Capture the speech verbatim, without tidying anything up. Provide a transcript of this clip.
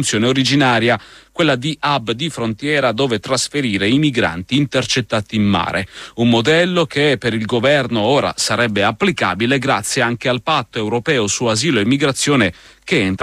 funzione originaria, quella di hub di frontiera dove trasferire i migranti intercettati in mare. Un modello che per il governo ora sarebbe applicabile grazie anche al patto europeo su asilo e migrazione che entra